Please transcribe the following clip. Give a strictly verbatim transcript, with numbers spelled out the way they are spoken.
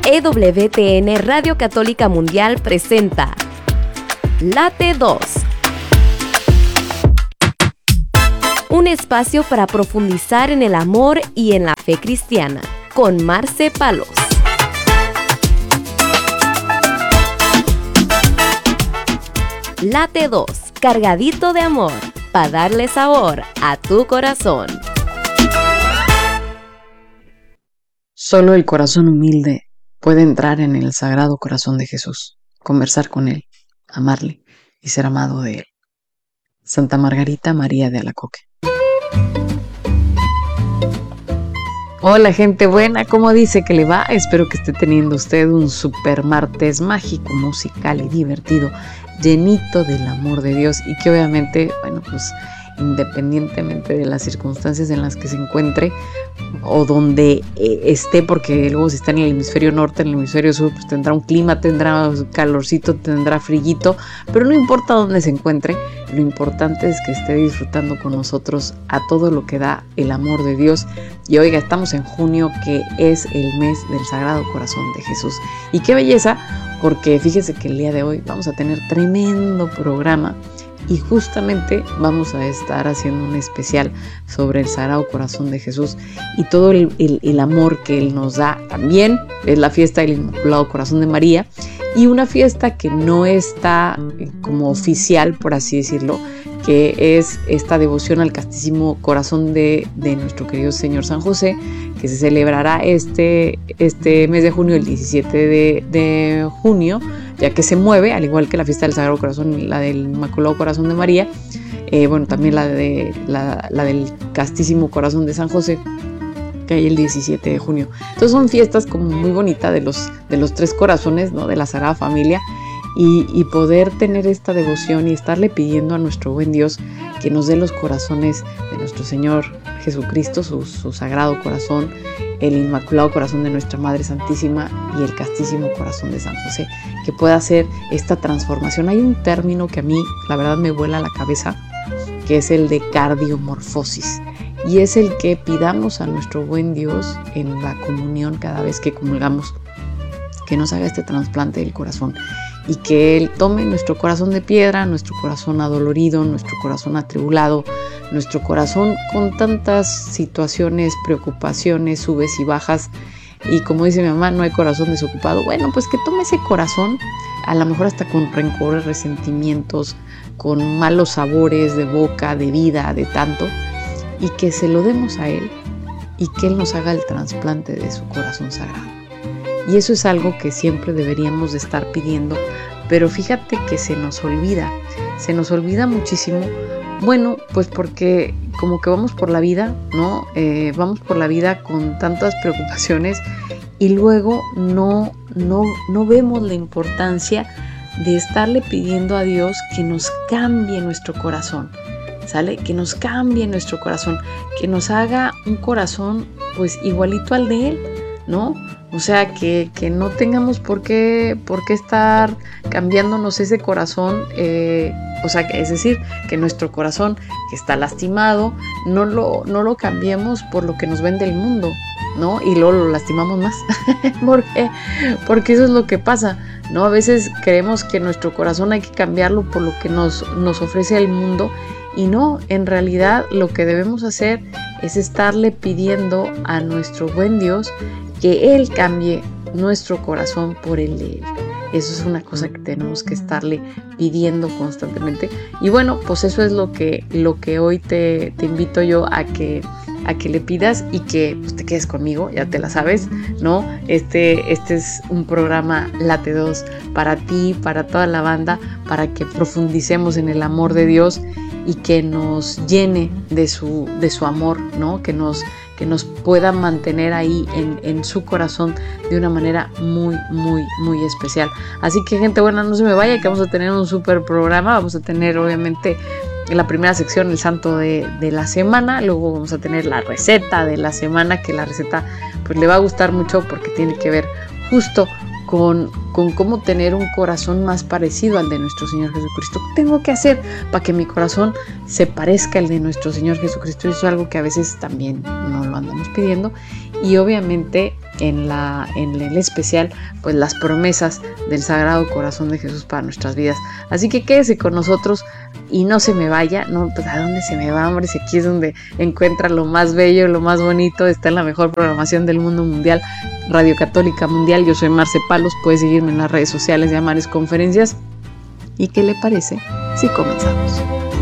E W T N Radio Católica Mundial presenta Late dos, un espacio para profundizar en el amor y en la fe cristiana, con Marce Palos. Late dos, cargadito de amor, para darle sabor a tu corazón. Solo el corazón humilde puede entrar en el sagrado corazón de Jesús, conversar con Él, amarle y ser amado de Él. Santa Margarita María de Alacoque. Hola gente buena, ¿cómo dice que le va? Espero que esté teniendo usted un super martes mágico, musical y divertido, llenito del amor de Dios y que obviamente, bueno, pues independientemente de las circunstancias en las que se encuentre o donde eh, esté, porque luego si está en el hemisferio norte, en el hemisferio sur, pues tendrá un clima, tendrá calorcito, tendrá frillito, pero no importa dónde se encuentre, lo importante es que esté disfrutando con nosotros a todo lo que da el amor de Dios. Y oiga, estamos en junio, que es el mes del Sagrado Corazón de Jesús, y qué belleza, porque fíjese que el día de hoy vamos a tener tremendo programa. Y justamente vamos a estar haciendo un especial sobre el Sagrado Corazón de Jesús y todo el, el, el amor que Él nos da. También es la fiesta del Inmaculado Corazón de María, y una fiesta que no está como oficial, por así decirlo, que es esta devoción al Castísimo Corazón de, de nuestro querido Señor San José, que se celebrará este, este mes de junio, el diecisiete de, de junio, ya que se mueve, al igual que la fiesta del Sagrado Corazón y la del Inmaculado Corazón de María, eh, bueno, también la, de, la, la del Castísimo Corazón de San José, que hay el diecisiete de junio. Entonces son fiestas como muy bonitas de los, de los tres corazones, ¿no? De la Sagrada Familia, y, y poder tener esta devoción y estarle pidiendo a nuestro buen Dios que nos dé los corazones de nuestro Señor Jesucristo, su, su Sagrado Corazón, el Inmaculado Corazón de nuestra Madre Santísima y el Castísimo Corazón de San José, que pueda hacer esta transformación. Hay un término que a mí la verdad me vuela la cabeza, que es el de cardiomorfosis, y es el que pidamos a nuestro buen Dios en la comunión cada vez que comulgamos, que nos haga este trasplante del corazón y que Él tome nuestro corazón de piedra, nuestro corazón adolorido, nuestro corazón atribulado, nuestro corazón con tantas situaciones, preocupaciones, subes y bajas, y como dice mi mamá, no hay corazón desocupado. Bueno, pues que tome ese corazón, a lo mejor hasta con rencores, resentimientos, con malos sabores de boca, de vida, de tanto, y que se lo demos a Él y que Él nos haga el trasplante de su corazón sagrado. Y eso es algo que siempre deberíamos de estar pidiendo, pero fíjate que se nos olvida, se nos olvida muchísimo. Bueno, pues porque como que vamos por la vida, ¿no? Eh, vamos por la vida con tantas preocupaciones y luego no, no, no vemos la importancia de estarle pidiendo a Dios que nos cambie nuestro corazón, ¿sale? Que nos cambie nuestro corazón, que nos haga un corazón pues igualito al de Él, ¿no? O sea, que, que no tengamos por qué, por qué estar cambiándonos ese corazón, eh, o sea, es decir, que nuestro corazón que está lastimado, no lo, no lo cambiemos por lo que nos vende el mundo, ¿no? Y luego lo lastimamos más. ¿Por qué? Porque eso es lo que pasa, ¿no? A veces creemos que nuestro corazón hay que cambiarlo por lo que nos, nos ofrece el mundo, y no, en realidad lo que debemos hacer es estarle pidiendo a nuestro buen Dios que Él cambie nuestro corazón por el de Él. Eso es una cosa que tenemos que estarle pidiendo constantemente. Y bueno, pues eso es lo que, lo que hoy te, te invito yo a que, a que le pidas y que pues, te quedes conmigo, ya te la sabes, ¿no? Este, este es un programa Late dos para ti, para toda la banda, para que profundicemos en el amor de Dios y que nos llene de su, de su amor, ¿no? Que nos, que nos pueda mantener ahí en, en su corazón de una manera muy, muy, muy especial. Así que gente buena, no se me vaya, que vamos a tener un súper programa. Vamos a tener obviamente en la primera sección el santo de, de la semana, luego vamos a tener la receta de la semana, que la receta pues le va a gustar mucho porque tiene que ver justo con, con cómo tener un corazón más parecido al de nuestro Señor Jesucristo. ¿Qué tengo que hacer para que mi corazón se parezca al de nuestro Señor Jesucristo? Eso es algo que a veces también no lo andamos pidiendo. y obviamente en, la, en el especial pues las promesas del Sagrado Corazón de Jesús para nuestras vidas. Así que quédese con nosotros y no se me vaya. No, pues ¿a dónde se me va, hombre? Si aquí es donde encuentra lo más bello, lo más bonito, está en la mejor programación del mundo mundial, Radio Católica Mundial. Yo soy Marce Palos, puede seguirme en las redes sociales de Amares Conferencias. ¿Y qué le parece si comenzamos?